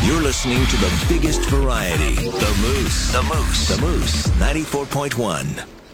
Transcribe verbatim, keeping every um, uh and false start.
You're listening to the biggest variety, The Moose. The Moose. The Moose, ninety-four point one.